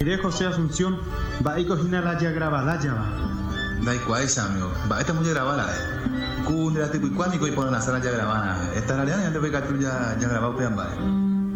Mire José Asunción, va y cocina la ya grabada ya va. Da igual esa, amigo. Va, esta es muy grabada. Cundra, tipo, y cuándo y ponen la sala ya grabada. Esta realidad ya te ve que tú ya grabado, pues, vale.